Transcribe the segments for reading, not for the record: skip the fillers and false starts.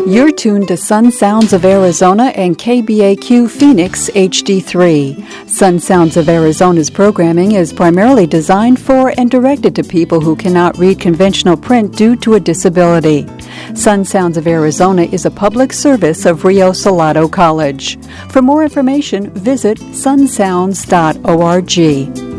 You're tuned to Sun Sounds of Arizona and KBAQ Phoenix HD3. Sun Sounds of Arizona's programming is primarily designed for and directed to people who cannot read conventional print due to a disability. Sun Sounds of Arizona is a public service of Rio Salado College. For more information, visit sunsounds.org.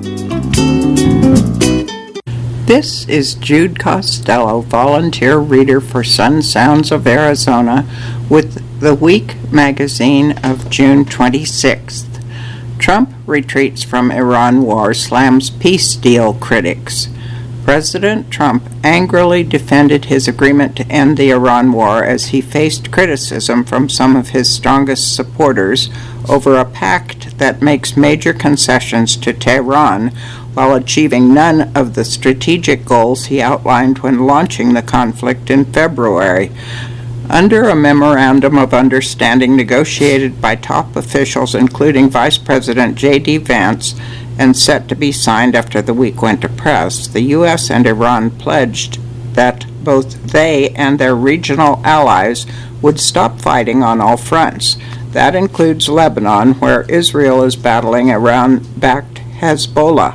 This is Jude Costello, volunteer reader for Sun Sounds of Arizona, with the Week magazine of June 26th. Trump retreats from Iran war, slams peace deal critics. President Trump angrily defended his agreement to end the Iran war as he faced criticism from some of his strongest supporters over a pact that makes major concessions to Tehran while achieving none of the strategic goals he outlined when launching the conflict in February. Under a memorandum of understanding negotiated by top officials, including Vice President J.D. Vance, and set to be signed after the week went to press, the U.S. and Iran pledged that both they and their regional allies would stop fighting on all fronts. That includes Lebanon, where Israel is battling Iran-backed Hezbollah.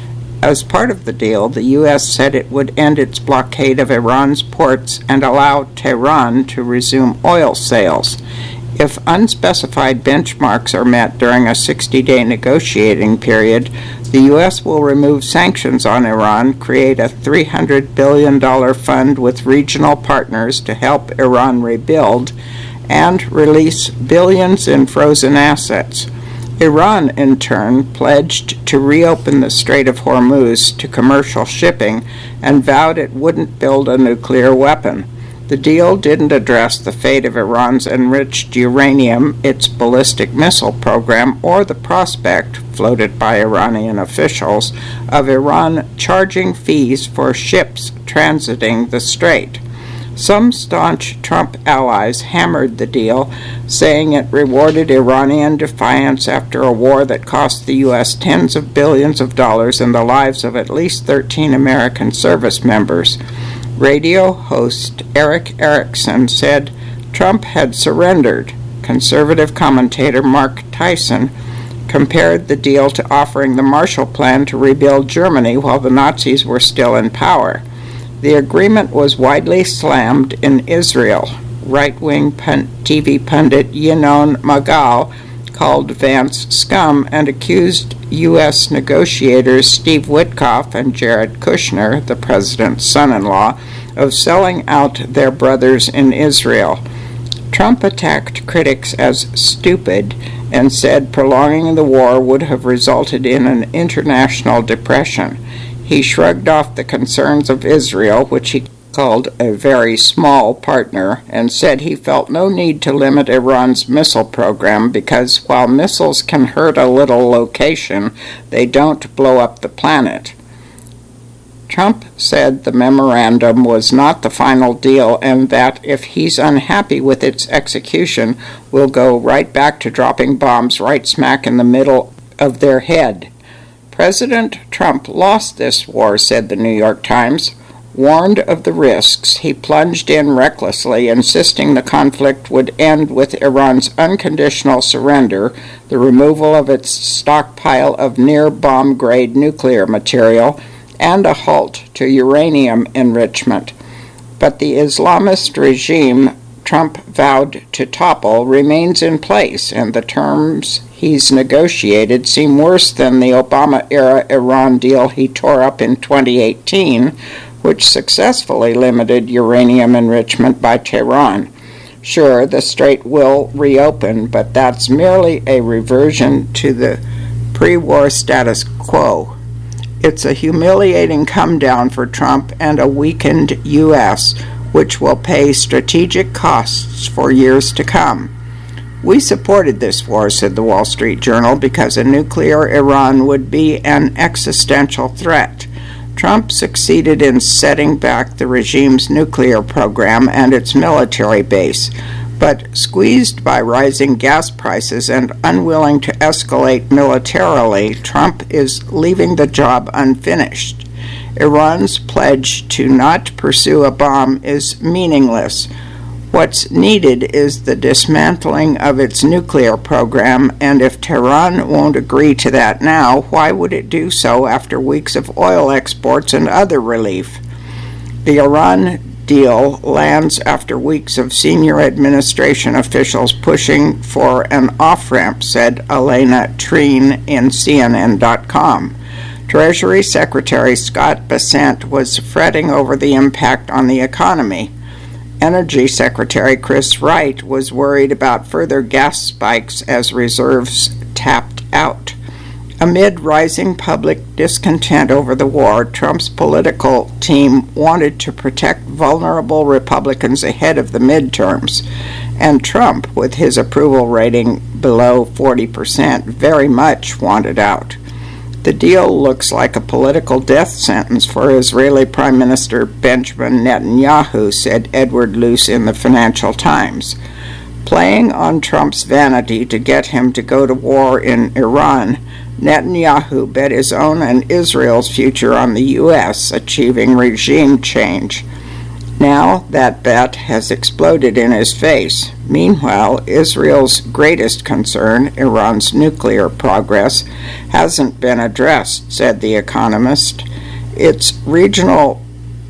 As part of the deal, the U.S. said it would end its blockade of Iran's ports and allow Tehran to resume oil sales. If unspecified benchmarks are met during a 60-day negotiating period, the U.S. will remove sanctions on Iran, create a $300 billion fund with regional partners to help Iran rebuild, and release billions in frozen assets. Iran, in turn, pledged to reopen the Strait of Hormuz to commercial shipping and vowed it wouldn't build a nuclear weapon. The deal didn't address the fate of Iran's enriched uranium, its ballistic missile program, or the prospect, floated by Iranian officials, of Iran charging fees for ships transiting the strait. Some staunch Trump allies hammered the deal, saying it rewarded Iranian defiance after a war that cost the U.S. tens of billions of dollars and the lives of at least 13 American service members. Radio host Eric Erickson said Trump had surrendered. Conservative commentator Mark Tyson compared the deal to offering the Marshall Plan to rebuild Germany while the Nazis were still in power. The agreement was widely slammed in Israel. Right-wing TV pundit Ynnon Magal called Vance scum and accused U.S. negotiators Steve Witkoff and Jared Kushner, the president's son-in-law, of selling out their brothers in Israel. Trump attacked critics as stupid and said prolonging the war would have resulted in an international depression. He shrugged off the concerns of Israel, which he called a very small partner, and said he felt no need to limit Iran's missile program because while missiles can hurt a little location, they don't blow up the planet. Trump said the memorandum was not the final deal and that if he's unhappy with its execution, we'll go right back to dropping bombs right smack in the middle of their head. President Trump lost this war, said the New York Times. Warned of the risks, he plunged in recklessly, insisting the conflict would end with Iran's unconditional surrender, the removal of its stockpile of near-bomb-grade nuclear material, and a halt to uranium enrichment. But the Islamist regime Trump vowed to topple remains in place, and the terms he's negotiated seem worse than the Obama-era Iran deal he tore up in 2018, which successfully limited uranium enrichment by Tehran. Sure, the strait will reopen, but that's merely a reversion to the pre-war status quo. It's a humiliating come-down for Trump and a weakened U.S., which will pay strategic costs for years to come. We supported this war, said the Wall Street Journal, because a nuclear Iran would be an existential threat. Trump succeeded in setting back the regime's nuclear program and its military base, but squeezed by rising gas prices and unwilling to escalate militarily, Trump is leaving the job unfinished. Iran's pledge to not pursue a bomb is meaningless. What's needed is the dismantling of its nuclear program, and if Tehran won't agree to that now, why would it do so after weeks of oil exports and other relief? The Iran deal lands after weeks of senior administration officials pushing for an off-ramp, said Elena Treen in CNN.com. Treasury Secretary Scott Bessent was fretting over the impact on the economy. Energy Secretary Chris Wright was worried about further gas spikes as reserves tapped out. Amid rising public discontent over the war, Trump's political team wanted to protect vulnerable Republicans ahead of the midterms, and Trump, with his approval rating below 40%, very much wanted out. The deal looks like a political death sentence for Israeli Prime Minister Benjamin Netanyahu, said Edward Luce in the Financial Times. Playing on Trump's vanity to get him to go to war in Iran, Netanyahu bet his own and Israel's future on the U.S. achieving regime change. Now that bet has exploded in his face. Meanwhile, Israel's greatest concern, Iran's nuclear progress, hasn't been addressed, said The Economist. Its regional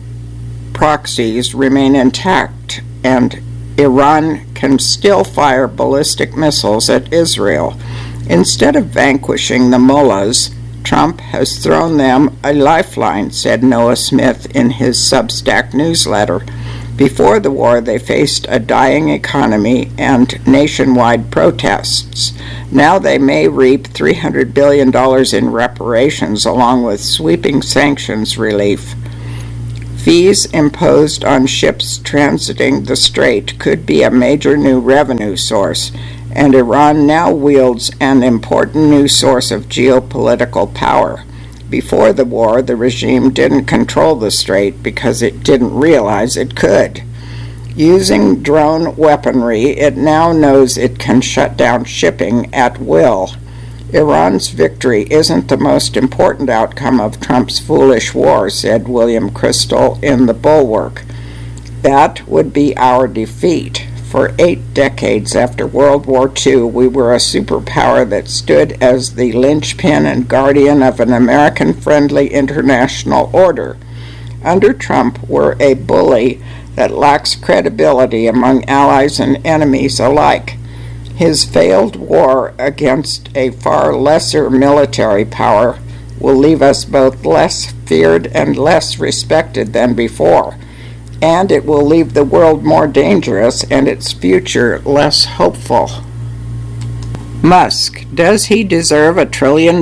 proxies remain intact, and Iran can still fire ballistic missiles at Israel. Instead of vanquishing the mullahs, Trump has thrown them a lifeline, said Noah Smith in his Substack newsletter. Before the war, they faced a dying economy and nationwide protests. Now they may reap $300 billion in reparations along with sweeping sanctions relief. Fees imposed on ships transiting the strait could be a major new revenue source, and Iran now wields an important new source of geopolitical power. Before the war, the regime didn't control the strait because it didn't realize it could. Using drone weaponry, it now knows it can shut down shipping at will. Iran's victory isn't the most important outcome of Trump's foolish war, said William Crystal in The Bulwark. That would be our defeat. For 8 decades after World War II, we were a superpower that stood as the linchpin and guardian of an American-friendly international order. Under Trump, we're a bully that lacks credibility among allies and enemies alike. His failed war against a far lesser military power will leave us both less feared and less respected than before. And it will leave the world more dangerous and its future less hopeful. Musk, does he deserve $1 trillion?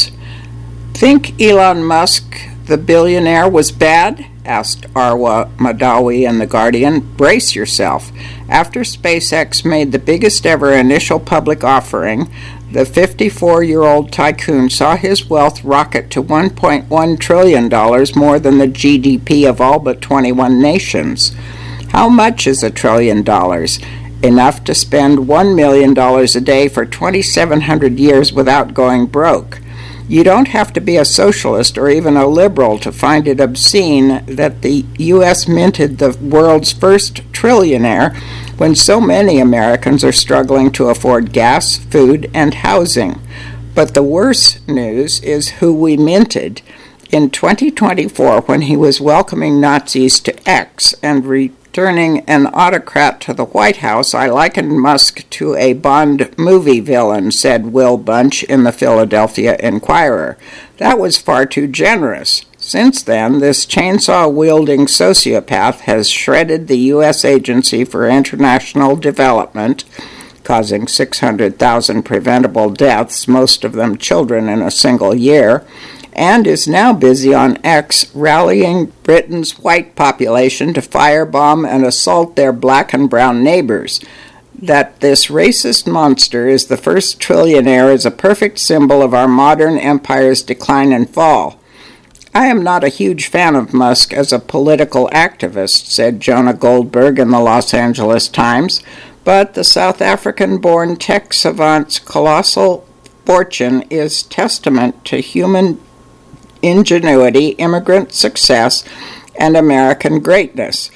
Think Elon Musk, the billionaire, was bad? Asked Arwa Madawi in The Guardian. Brace yourself. After SpaceX made the biggest ever initial public offering, the 54-year-old tycoon saw his wealth rocket to $1.1 trillion, more than the GDP of all but 21 nations. How much is $1 trillion? Enough to spend $1 million a day for 2,700 years without going broke. You don't have to be a socialist or even a liberal to find it obscene that the U.S. minted the world's first trillionaire when so many Americans are struggling to afford gas, food, and housing. But the worse news is who we minted. In 2024, when he was welcoming Nazis to X and returning an autocrat to the White House, I likened Musk to a Bond movie villain, said Will Bunch in the Philadelphia Inquirer. That was far too generous. Since then, this chainsaw-wielding sociopath has shredded the U.S. Agency for International Development, causing 600,000 preventable deaths, most of them children in a single year, and is now busy on X rallying Britain's white population to firebomb and assault their black and brown neighbors. That this racist monster is the first trillionaire is a perfect symbol of our modern empire's decline and fall. I am not a huge fan of Musk as a political activist, said Jonah Goldberg in the Los Angeles Times, but the South African-born tech savant's colossal fortune is testament to human ingenuity, immigrant success, and American greatness.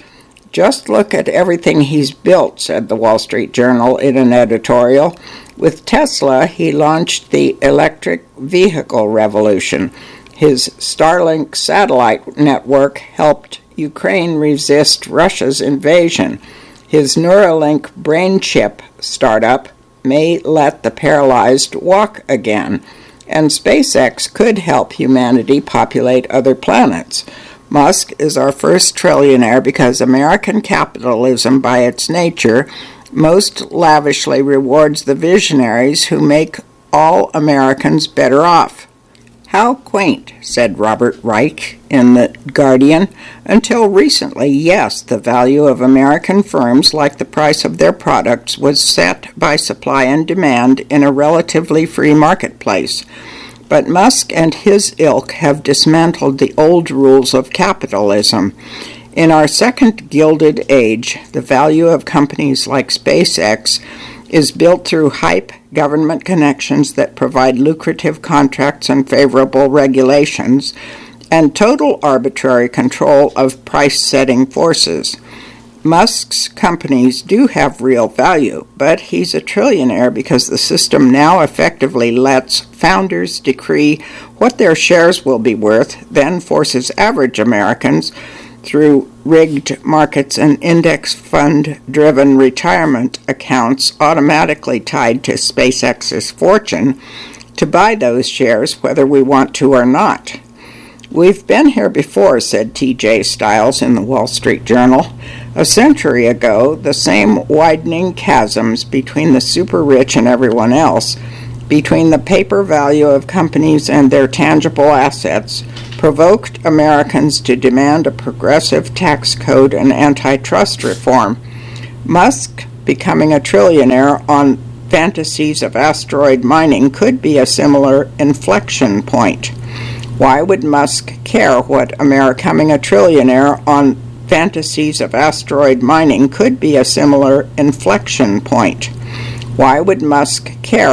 "Just look at everything he's built," said the Wall Street Journal in an editorial. With Tesla, he launched the electric vehicle revolution. His Starlink satellite network helped Ukraine resist Russia's invasion. His Neuralink brain chip startup may let the paralyzed walk again. And SpaceX could help humanity populate other planets. Musk is our first trillionaire because American capitalism, by its nature, most lavishly rewards the visionaries who make all Americans better off. "How quaint," said Robert Reich in The Guardian. "Until recently, yes, the value of American firms, like the price of their products, was set by supply and demand in a relatively free marketplace. But Musk and his ilk have dismantled the old rules of capitalism. In our second Gilded Age, the value of companies like SpaceX is built through hype, government connections that provide lucrative contracts and favorable regulations, and total arbitrary control of price-setting forces. Musk's companies do have real value, but he's a trillionaire because the system now effectively lets founders decree what their shares will be worth, then forces average Americans, through rigged markets and index fund-driven retirement accounts automatically tied to SpaceX's fortune, to buy those shares whether we want to or not. "We've been here before," said T.J. Stiles in the Wall Street Journal. "A century ago, the same widening chasms between the super-rich and everyone else, between the paper value of companies and their tangible assets, provoked Americans to demand a progressive tax code and antitrust reform. Musk becoming a trillionaire on fantasies of asteroid mining could be a similar inflection point. Why would Musk care what becoming a trillionaire on fantasies of asteroid mining could be a similar inflection point? Why would Musk care